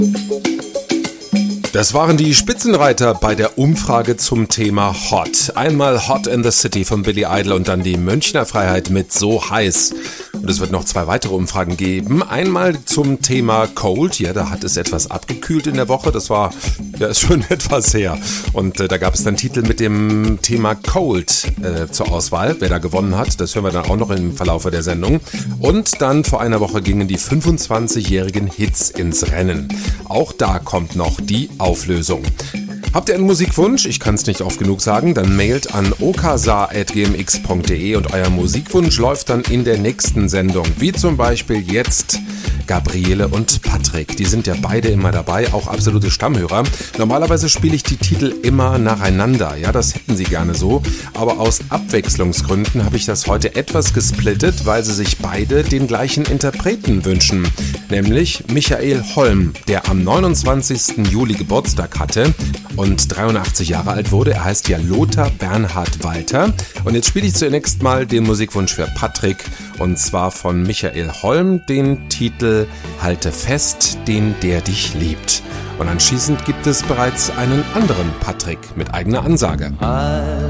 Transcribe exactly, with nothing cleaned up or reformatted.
Das waren die Spitzenreiter bei der Umfrage zum Thema Hot. Einmal Hot in the City von Billy Idol und dann die Münchner Freiheit mit So heiß. Und es wird noch zwei weitere Umfragen geben. Einmal zum Thema Cold. Ja, da hat es etwas abgekühlt in der Woche. Das war ja ist schon etwas her. Und äh, da gab es dann Titel mit dem Thema Cold äh, zur Auswahl. Wer da gewonnen hat, das hören wir dann auch noch im Verlaufe der Sendung. Und dann vor einer Woche gingen die fünfundzwanzigjährigen Hits ins Rennen. Auch da kommt noch die Auflösung. Habt ihr einen Musikwunsch? Ich kann es nicht oft genug sagen. Dann mailt an okasa at g m x punkt d e und euer Musikwunsch läuft dann in der nächsten Sendung. Wie zum Beispiel jetzt Gabriele und Patrick. Die sind ja beide immer dabei, auch absolute Stammhörer. Normalerweise spiele ich die Titel immer nacheinander. Ja, das hätten sie gerne so. Aber aus Abwechslungsgründen habe ich das heute etwas gesplittet, weil sie sich beide den gleichen Interpreten wünschen. Nämlich Michael Holm, der am neunundzwanzigsten Juli Geburtstag hatte und dreiundachtzig Jahre alt wurde. Er heißt ja Lothar Bernhard Walter. Und jetzt spiele ich zunächst mal den Musikwunsch für Patrick. Und zwar von Michael Holm den Titel Halte fest, den der dich liebt. Und anschließend gibt es bereits einen anderen Patrick mit eigener Ansage.